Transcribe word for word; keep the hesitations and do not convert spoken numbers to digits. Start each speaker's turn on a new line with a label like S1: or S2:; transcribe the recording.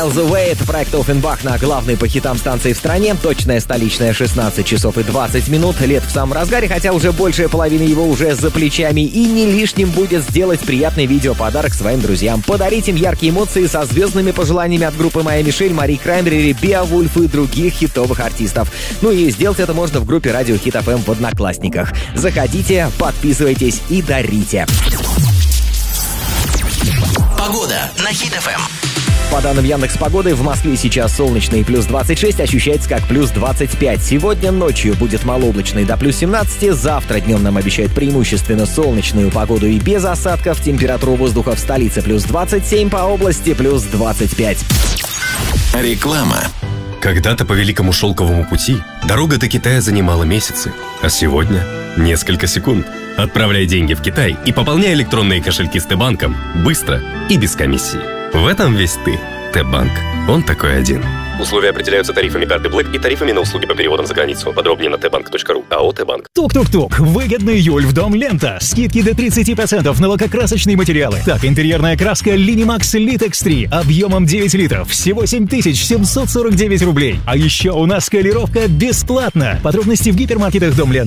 S1: Miles Away. Это проект Offenbach на главной по хитам станции в стране. Точная столичная шестнадцать часов и двадцать минут. Лет в самом разгаре, хотя уже большая половина его уже за плечами. И не лишним будет сделать приятный видеоподарок своим друзьям. Подарить им яркие эмоции со звездными пожеланиями от группы Майя Мишель, Мари Краймбрери, Беовульф и других хитовых артистов. Ну и сделать это можно в группе Радио Хит эф эм в Одноклассниках. Заходите, подписывайтесь и дарите.
S2: Погода на Хит эф эм.
S1: По данным Яндекс.Погоды, в Москве сейчас солнечно и плюс двадцать шесть, ощущается как плюс двадцать пять. Сегодня ночью будет малооблачно и до плюс семнадцать. Завтра днем нам обещают преимущественно солнечную погоду и без осадков. Температура воздуха в столице плюс двадцать семь, по области плюс двадцать пять.
S2: Реклама.
S3: Когда-то по Великому Шелковому пути дорога до Китая занимала месяцы, а сегодня — несколько секунд. Отправляй деньги в Китай и пополняй электронные кошельки с Т-банком быстро и без комиссии. В этом весь ты. Т-банк. Он такой один. Условия определяются тарифами карты Black и тарифами на услуги по переводам за границу. Подробнее на тбанк точка ру. АО «Т-банк».
S4: Тук-тук-тук. Выгодный июль в Дом Лента. Скидки до тридцать процентов на лакокрасочные материалы. Так, интерьерная краска Linimax Litex три объемом девять литров. Всего семь тысяч семьсот сорок девять рублей. А еще у нас колировка бесплатно. Подробности в гипермаркетах Дом Лента.